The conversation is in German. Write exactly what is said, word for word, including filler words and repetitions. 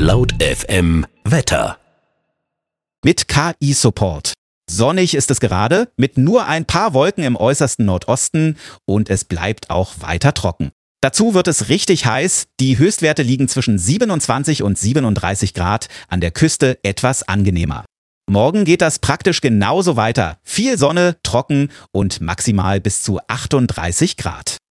Laut F M Wetter. Mit K I-Support. Sonnig ist es gerade, mit nur ein paar Wolken im äußersten Nordosten und es bleibt auch weiter trocken. Dazu wird es richtig heiß, die Höchstwerte liegen zwischen siebenundzwanzig und siebenunddreißig Grad, an der Küste etwas angenehmer. Morgen geht das praktisch genauso weiter, viel Sonne, trocken und maximal bis zu achtunddreißig Grad.